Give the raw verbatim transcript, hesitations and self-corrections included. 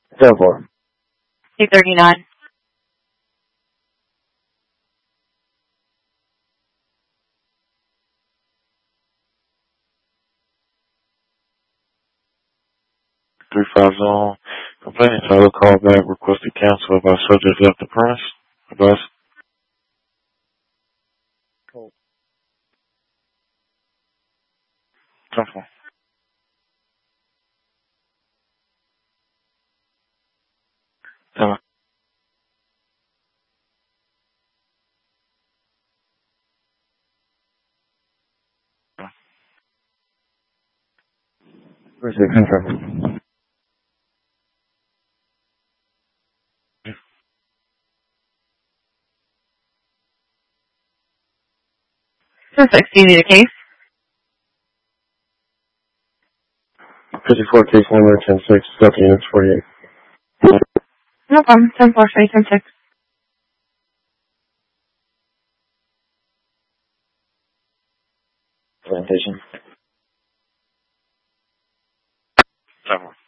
ten four. two thirty-nine. three five zero. Complaint entitled call back requested cancel about subject left the premise. Advice. ten four. ten. First six, confirm. two six, do you need a case? fifty-four case number ten six, sub units forty-eight. No problem. ten four, say ten six. Presentation. ten four.